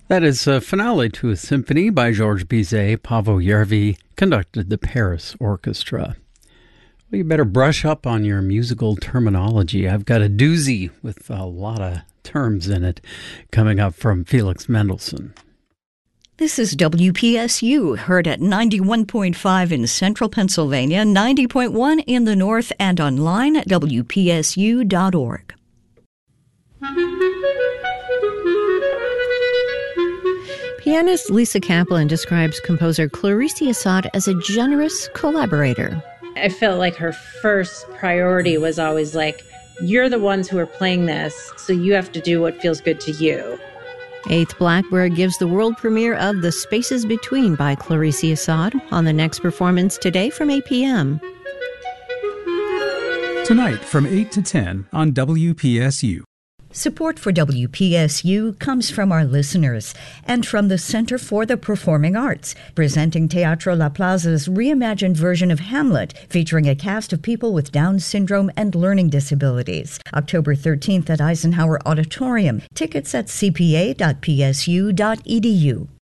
That is a finale to a symphony by Georges Bizet. Paavo Järvi conducted the Paris Orchestra. Well, you better brush up on your musical terminology. I've got a doozy with a lot of terms in it coming up from Felix Mendelssohn. This is WPSU, heard at 91.5 in central Pennsylvania, 90.1 in the north, and online at WPSU.org. Pianist Lisa Kaplan describes composer Clarice Assad as a generous collaborator. I felt like her first priority was always like, you're the ones who are playing this, so you have to do what feels good to you. Eighth Blackbird gives the world premiere of The Spaces Between by Clarice Assad on the next performance today from 8 p.m. Tonight from 8 to 10 on WPSU. Support for WPSU comes from our listeners and from the Center for the Performing Arts, presenting Teatro La Plaza's reimagined version of Hamlet, featuring a cast of people with Down syndrome and learning disabilities. October 13th at Eisenhower Auditorium. Tickets at cpa.psu.edu.